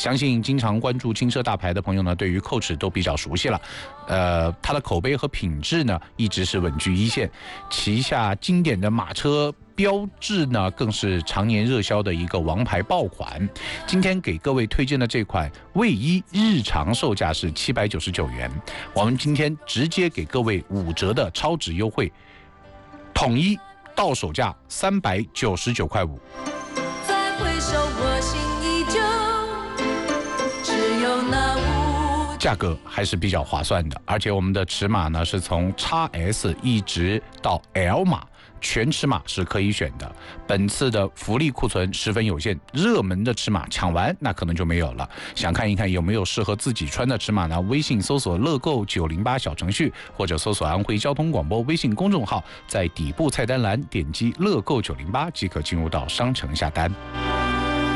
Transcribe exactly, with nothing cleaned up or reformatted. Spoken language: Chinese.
相信经常关注轻奢大牌的朋友呢，对于 Coach 都比较熟悉了。呃，它的口碑和品质呢，一直是稳居一线。旗下经典的马车标致呢，更是常年热销的一个王牌爆款。今天给各位推荐的这款卫衣，日常售价是七百九十九元，我们今天直接给各位五折的超值优惠，统一到手价三百九十九块五。 再回首，我心依旧，只有那无。 价格还是比较划算的，而且我们的尺码呢是从 X S 一直到 L 码。全尺码是可以选的，本次的福利库存十分有限，热门的尺码抢完那可能就没有了。想看一看有没有适合自己穿的尺码呢？微信搜索乐购九零八小程序，或者搜索安徽交通广播微信公众号，在底部菜单栏点击乐购九零八即可进入到商城下单。